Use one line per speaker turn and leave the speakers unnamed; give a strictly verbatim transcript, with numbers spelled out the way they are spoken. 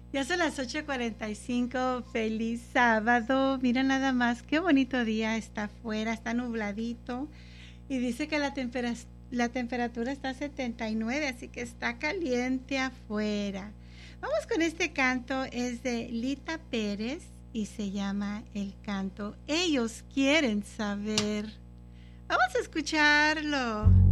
Ya son las ocho cuarenta y cinco. Feliz sábado. Mira nada más, qué bonito día está afuera, está nubladito y dice que la, tempera la temperatura está a setenta y nueve, así que está caliente afuera. Vamos con este canto, es de Lita Pérez y se llama el canto Ellos quieren saber. Vamos a escucharlo.